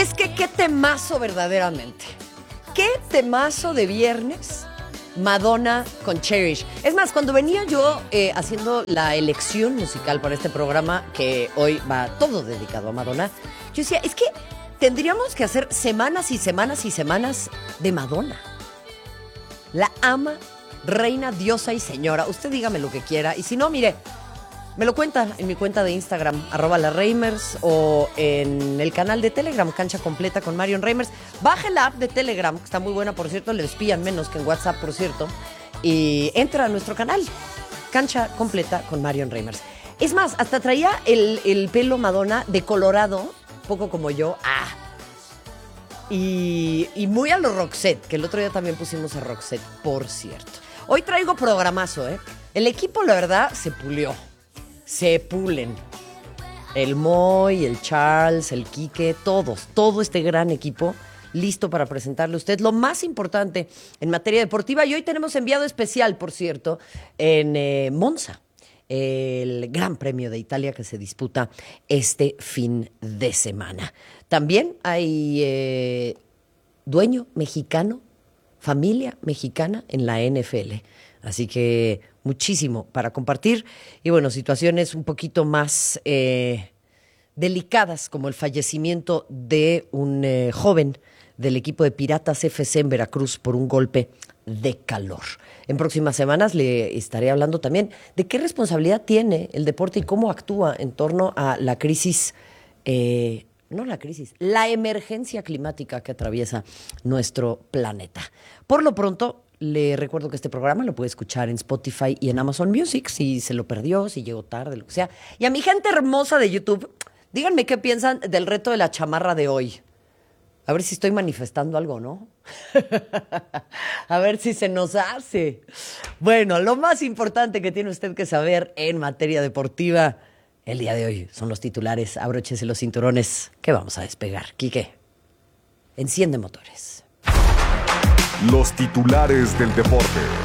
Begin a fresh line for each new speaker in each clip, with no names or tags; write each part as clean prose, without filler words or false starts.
Es que qué temazo verdaderamente. Qué temazo de viernes. Madonna con Cherish. Es más, cuando venía yo haciendo la elección musical para este programa, que hoy va todo dedicado a Madonna, yo decía, es que tendríamos que hacer semanas y semanas y semanas de Madonna. La ama, reina, diosa y señora. Usted dígame lo que quiera. Y si no, mire, me lo cuenta en mi cuenta de Instagram, @lareimers, o en el canal de Telegram, Cancha Completa con Marion Reimers. Baje la app de Telegram, que está muy buena, por cierto, le espían menos que en WhatsApp, por cierto, y entra a nuestro canal, Cancha Completa con Marion Reimers. Es más, hasta traía el pelo Madonna de colorado, poco como yo, y muy a lo Roxette, que el otro día también pusimos a Roxette, por cierto. Hoy traigo programazo, ¿eh? El equipo, la verdad, se pulió. Se pulen. El Moy, el Charles, el Quique, todo este gran equipo listo para presentarle a usted lo más importante en materia deportiva. Y hoy tenemos enviado especial, por cierto, en Monza, el Gran Premio de Italia que se disputa este fin de semana. También hay dueño mexicano, familia mexicana en la NFL. Así que muchísimo para compartir. Y bueno, situaciones un poquito más delicadas, como el fallecimiento de un joven del equipo de Piratas FC en Veracruz por un golpe de calor. En próximas semanas le estaré hablando también de qué responsabilidad tiene el deporte y cómo actúa en torno a la crisis, la emergencia climática que atraviesa nuestro planeta. Por lo pronto, le recuerdo que este programa lo puede escuchar en Spotify y en Amazon Music, si se lo perdió, si llegó tarde, lo que sea. Y a mi gente hermosa de YouTube, díganme qué piensan del reto de la chamarra de hoy. A ver si estoy manifestando algo, ¿no? A ver si se nos hace. Bueno, lo más importante que tiene usted que saber en materia deportiva el día de hoy son los titulares. Abróchese los cinturones, que vamos a despegar. Quique, enciende motores.
Los titulares del deporte.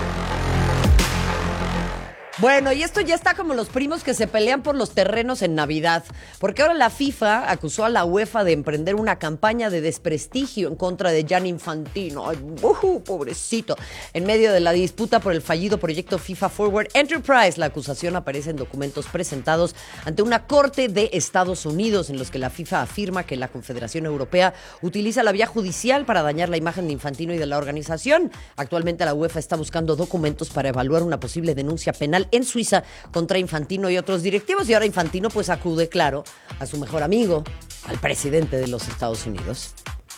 Bueno, y esto ya está como los primos que se pelean por los terrenos en Navidad, porque ahora la FIFA acusó a la UEFA de emprender una campaña de desprestigio en contra de Gianni Infantino. Ay, pobrecito. En medio de la disputa por el fallido proyecto FIFA Forward Enterprise, la acusación aparece en documentos presentados ante una corte de Estados Unidos, en los que la FIFA afirma que la Confederación Europea utiliza la vía judicial para dañar la imagen de Infantino y de la organización. Actualmente la UEFA está buscando documentos para evaluar una posible denuncia penal en Suiza contra Infantino y otros directivos, y ahora Infantino pues acude, claro, a su mejor amigo, al presidente de los Estados Unidos.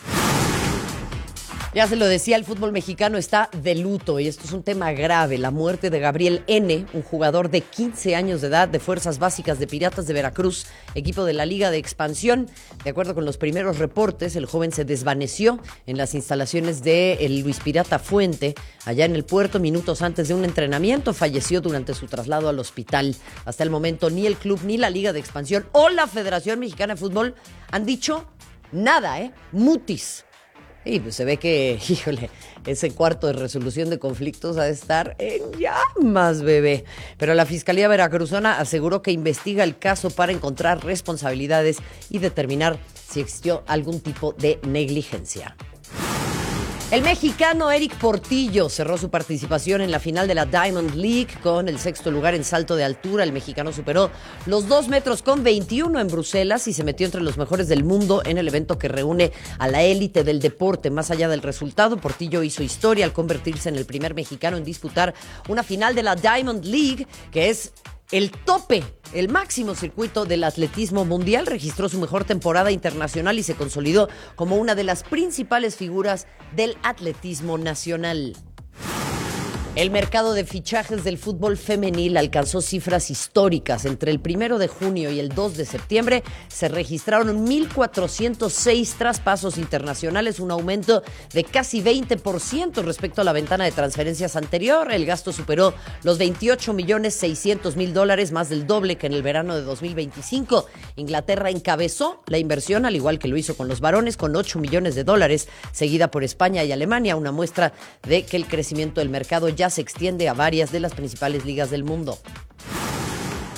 Ya se lo decía, el fútbol mexicano está de luto y esto es un tema grave. La muerte de Gabriel N., un jugador de 15 años de edad de Fuerzas Básicas de Piratas de Veracruz, equipo de la Liga de Expansión. De acuerdo con los primeros reportes, el joven se desvaneció en las instalaciones de el Luis Pirata Fuente, allá en el puerto, minutos antes de un entrenamiento. Falleció durante su traslado al hospital. Hasta el momento, ni el club, ni la Liga de Expansión o la Federación Mexicana de Fútbol han dicho nada, mutis. Y pues se ve que, híjole, ese cuarto de resolución de conflictos ha de estar en llamas, bebé. Pero la Fiscalía Veracruzana aseguró que investiga el caso para encontrar responsabilidades y determinar si existió algún tipo de negligencia. El mexicano Eric Portillo cerró su participación en la final de la Diamond League con el 6º lugar en salto de altura. El mexicano superó los 2 metros con 21 en Bruselas y se metió entre los mejores del mundo en el evento que reúne a la élite del deporte. Más allá del resultado, Portillo hizo historia al convertirse en el primer mexicano en disputar una final de la Diamond League, que es el tope, el máximo circuito del atletismo mundial. Registró su mejor temporada internacional y se consolidó como una de las principales figuras del atletismo nacional. El mercado de fichajes del fútbol femenil alcanzó cifras históricas. Entre el 1 de junio y el 2 de septiembre se registraron 1,406 traspasos internacionales, un aumento de casi 20% respecto a la ventana de transferencias anterior. El gasto superó los $28,600,000, más del doble que en el verano de 2025. Inglaterra encabezó la inversión, al igual que lo hizo con los varones, con $8 millones, seguida por España y Alemania, una muestra de que el crecimiento del mercado ya se extiende a varias de las principales ligas del mundo.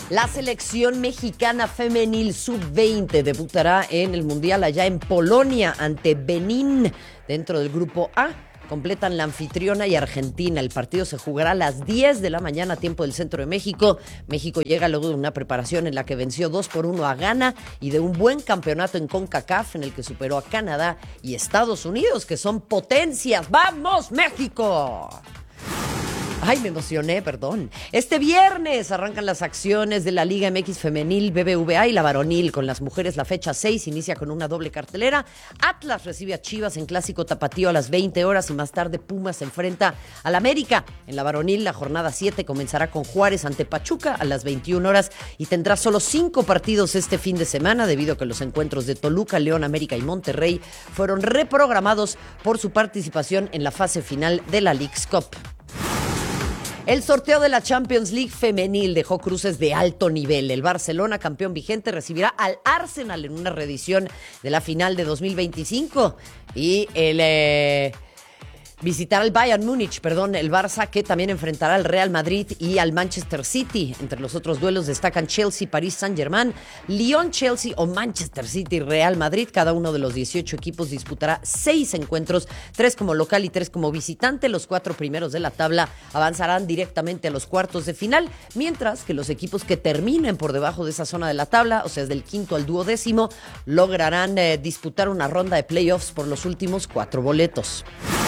La selección mexicana femenil sub-20 debutará en el Mundial allá en Polonia ante Benín dentro del grupo A. Completan la anfitriona y Argentina. El partido se jugará a las 10 de la mañana, tiempo del centro de México. México llega luego de una preparación en la que venció 2-1 a Ghana y de un buen campeonato en CONCACAF en el que superó a Canadá y Estados Unidos, que son potencias. ¡Vamos, México! Ay, me emocioné, perdón. Este viernes arrancan las acciones de la Liga MX Femenil, BBVA y la varonil. Con las mujeres la fecha 6 inicia con una doble cartelera. Atlas recibe a Chivas en Clásico Tapatío a las 20 horas y más tarde Pumas se enfrenta al América. En la varonil la jornada 7 comenzará con Juárez ante Pachuca a las 21 horas y tendrá solo 5 partidos este fin de semana debido a que los encuentros de Toluca, León, América y Monterrey fueron reprogramados por su participación en la fase final de la Leagues Cup. El sorteo de la Champions League femenil dejó cruces de alto nivel. El Barcelona, campeón vigente, recibirá al Arsenal en una reedición de la final de 2025. Y visitará al Bayern Múnich, el Barça, que también enfrentará al Real Madrid y al Manchester City. Entre los otros duelos destacan Chelsea, París Saint-Germain, Lyon, Chelsea o Manchester City, Real Madrid. Cada uno de los 18 equipos disputará 6 encuentros, 3 como local y 3 como visitante. Los 4 primeros de la tabla avanzarán directamente a los cuartos de final, mientras que los equipos que terminen por debajo de esa zona de la tabla, o sea, del quinto al 12º, lograrán disputar una ronda de playoffs por los últimos 4 boletos.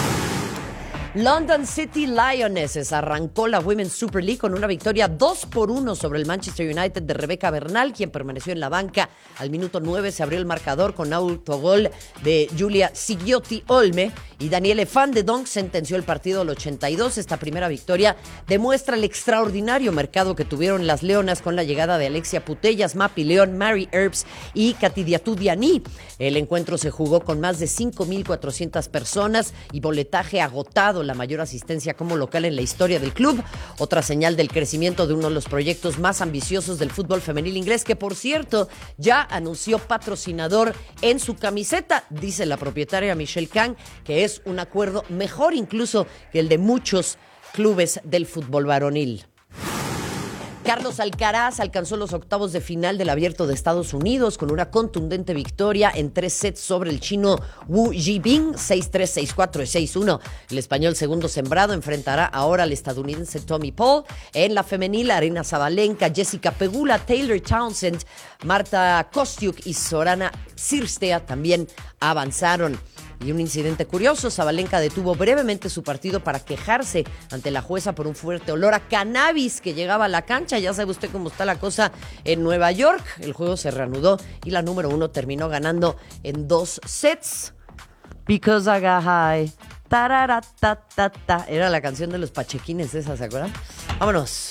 London City Lionesses arrancó la Women's Super League con una victoria 2-1 sobre el Manchester United de Rebeca Bernal, quien permaneció en la banca. Al minuto 9 se abrió el marcador con autogol de Giulia Sigliotti Olme y Daniele Van de Donk sentenció el partido al 82. Esta primera victoria demuestra el extraordinario mercado que tuvieron las Leonas con la llegada de Alexia Putellas, Mapi León, Mary Earps y Katidiatou Diani. El encuentro se jugó con más de 5,400 personas y boletaje agotado, la mayor asistencia como local en la historia del club. Otra señal del crecimiento de uno de los proyectos más ambiciosos del fútbol femenil inglés, que por cierto ya anunció patrocinador en su camiseta. Dice la propietaria Michelle Kang que es un acuerdo mejor incluso que el de muchos clubes del fútbol varonil. Carlos Alcaraz alcanzó los octavos de final del Abierto de Estados Unidos con una contundente victoria en 3 sets sobre el chino Wu Yibing, 6-3, 6-4 y 6-1. El español segundo sembrado enfrentará ahora al estadounidense Tommy Paul. En la femenil, Aryna Sabalenka, Jessica Pegula, Taylor Townsend, Marta Kostyuk y Zorana Cirstea también avanzaron. Y un incidente curioso, Sabalenka detuvo brevemente su partido para quejarse ante la jueza por un fuerte olor a cannabis que llegaba a la cancha. Ya sabe usted cómo está la cosa en Nueva York. El juego se reanudó y la número 1 terminó ganando en 2 sets. Because I got high. Tararatatata. Era la canción de los pachequines esa, ¿se acuerdan? Vámonos.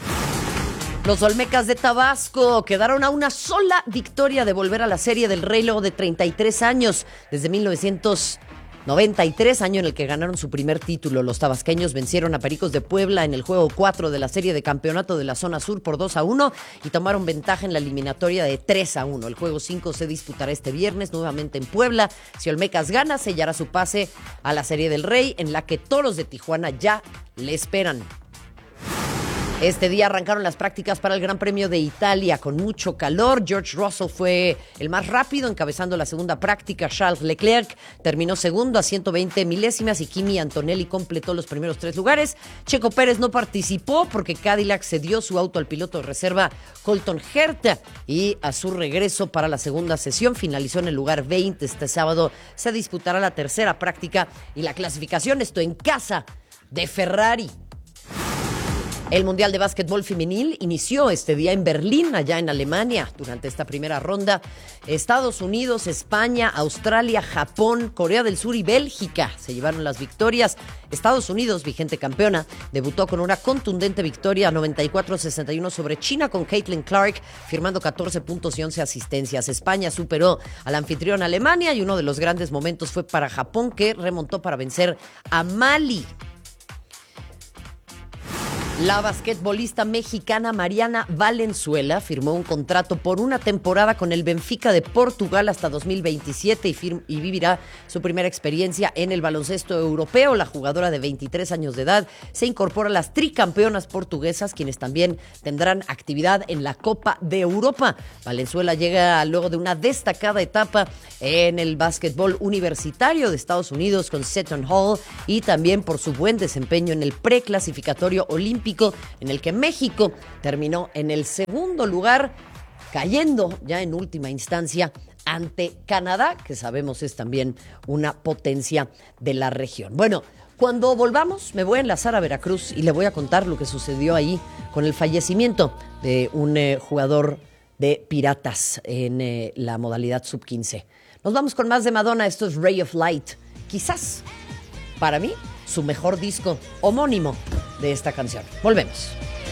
Los Olmecas de Tabasco quedaron a una sola victoria de volver a la Serie del Rey luego de 33 años. Desde 1993, año en el que ganaron su primer título. Los tabasqueños vencieron a Pericos de Puebla en el juego 4 de la serie de campeonato de la zona sur por 2-1 y tomaron ventaja en la eliminatoria de 3-1. El juego 5 se disputará este viernes nuevamente en Puebla. Si Olmecas gana, sellará su pase a la Serie del Rey, en la que Toros de Tijuana ya le esperan. Este día arrancaron las prácticas para el Gran Premio de Italia con mucho calor. George Russell fue el más rápido, encabezando la segunda práctica. Charles Leclerc terminó segundo a 120 milésimas y Kimi Antonelli completó los primeros 3 lugares. Checo Pérez no participó porque Cadillac cedió su auto al piloto de reserva Colton Herta y a su regreso para la segunda sesión finalizó en el lugar 20. Este sábado se disputará la tercera práctica y la clasificación, esto en casa de Ferrari. El Mundial de Básquetbol Femenil inició este día en Berlín, allá en Alemania. Durante esta primera ronda, Estados Unidos, España, Australia, Japón, Corea del Sur y Bélgica se llevaron las victorias. Estados Unidos, vigente campeona, debutó con una contundente victoria 94-61 sobre China con Caitlin Clark, firmando 14 puntos y 11 asistencias. España superó al anfitrión Alemania y uno de los grandes momentos fue para Japón, que remontó para vencer a Mali. La basquetbolista mexicana Mariana Valenzuela firmó un contrato por una temporada con el Benfica de Portugal hasta 2027 y vivirá su primera experiencia en el baloncesto europeo. La jugadora de 23 años de edad se incorpora a las tricampeonas portuguesas, quienes también tendrán actividad en la Copa de Europa. Valenzuela llega luego de una destacada etapa en el básquetbol universitario de Estados Unidos con Seton Hall y también por su buen desempeño en el preclasificatorio olímpico, en el que México terminó en el segundo lugar, cayendo ya en última instancia ante Canadá, que sabemos es también una potencia de la región. Bueno, cuando volvamos me voy a enlazar a Veracruz y le voy a contar lo que sucedió ahí con el fallecimiento de un jugador de Piratas en la modalidad sub-15. Nos vamos con más de Madonna. Esto es Ray of Light. Quizás, para mí, su mejor disco homónimo de esta canción. Volvemos.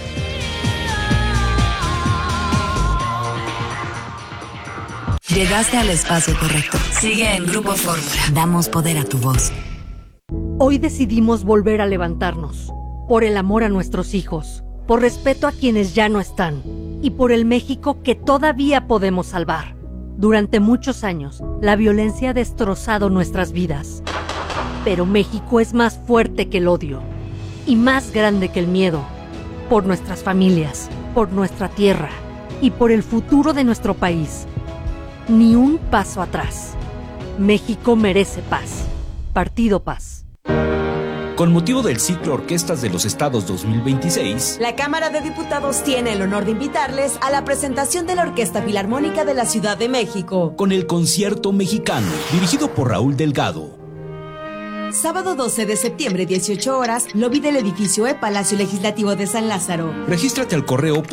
Llegaste al espacio correcto. Sigue en Grupo Fórmula. Damos poder a tu voz.
Hoy decidimos volver a levantarnos. Por el amor a nuestros hijos, por respeto a quienes ya no están y por el México que todavía podemos salvar. Durante muchos años, la violencia ha destrozado nuestras vidas. Pero México es más fuerte que el odio y más grande que el miedo. Por nuestras familias, por nuestra tierra y por el futuro de nuestro país. Ni un paso atrás. México merece paz. Partido Paz.
Con motivo del ciclo Orquestas de los Estados 2026,
la Cámara de Diputados tiene el honor de invitarles a la presentación de la Orquesta Filarmónica de la Ciudad de México.
Con el Concierto Mexicano, dirigido por Raúl Delgado.
Sábado 12 de septiembre, 18 horas, lobby del edificio Palacio Legislativo de San Lázaro.
Regístrate al correo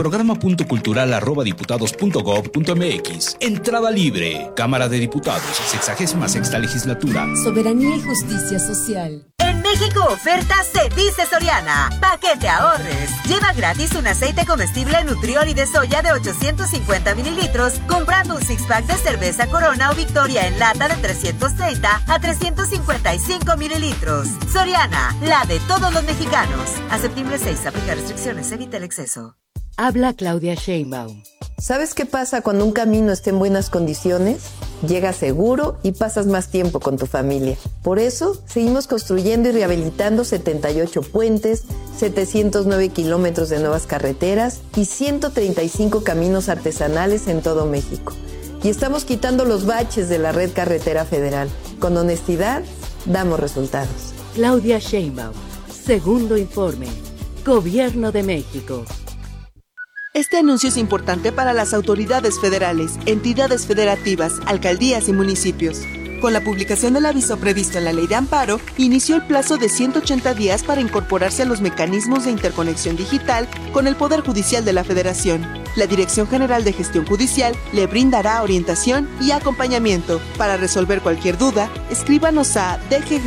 programa.cultural@diputados.gov.mx. Entrada libre. Cámara de Diputados, 66ª legislatura.
Soberanía y justicia social.
En México oferta se dice Soriana. Pa' que te ahorres. Lleva gratis un aceite comestible Nutrioli de soya de 850 mililitros comprando un six-pack de cerveza Corona o Victoria en lata de 330 a 355 mililitros. Soriana, la de todos los mexicanos. A septiembre 6, aplica restricciones, evita el exceso.
Habla Claudia Sheinbaum.
¿Sabes qué pasa cuando un camino está en buenas condiciones? Llegas seguro y pasas más tiempo con tu familia. Por eso, seguimos construyendo y rehabilitando 78 puentes, 709 kilómetros de nuevas carreteras y 135 caminos artesanales en todo México. Y estamos quitando los baches de la red carretera federal. Con honestidad, damos resultados.
Claudia Sheinbaum. Segundo informe. Gobierno de México.
Este anuncio es importante para las autoridades federales, entidades federativas, alcaldías y municipios. Con la publicación del aviso previsto en la Ley de Amparo, inició el plazo de 180 días para incorporarse a los mecanismos de interconexión digital con el Poder Judicial de la Federación. La Dirección General de Gestión Judicial le brindará orientación y acompañamiento. Para resolver cualquier duda, escríbanos a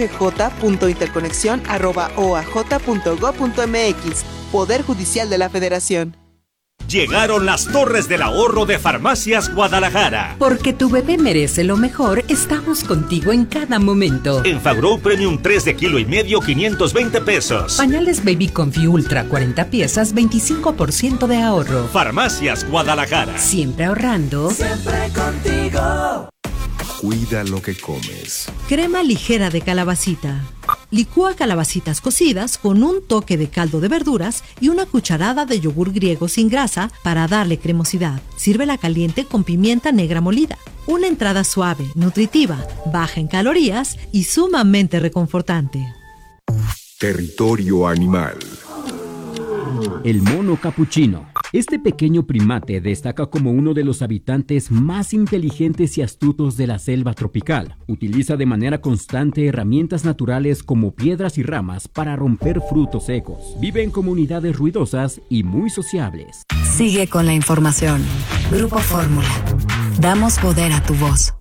dggj.interconexión@oaj.gov.mx. Poder Judicial de la Federación.
Llegaron las Torres del Ahorro de Farmacias Guadalajara.
Porque tu bebé merece lo mejor, estamos contigo en cada momento.
En Fagrow Premium 3 de kilo y medio, 520 pesos.
Pañales Baby Confi Ultra 40 piezas, 25% de ahorro.
Farmacias Guadalajara.
Siempre ahorrando.
Siempre contigo.
Cuida lo que comes.
Crema ligera de calabacita. Licúa calabacitas cocidas con un toque de caldo de verduras y una cucharada de yogur griego sin grasa para darle cremosidad. Sírvela caliente con pimienta negra molida. Una entrada suave, nutritiva, baja en calorías y sumamente reconfortante.
Territorio animal.
El mono capuchino. Este pequeño primate destaca como uno de los habitantes más inteligentes y astutos de la selva tropical. Utiliza de manera constante herramientas naturales como piedras y ramas para romper frutos secos. Vive en comunidades ruidosas y muy sociables.
Sigue con la información. Grupo Fórmula. Damos poder a tu voz.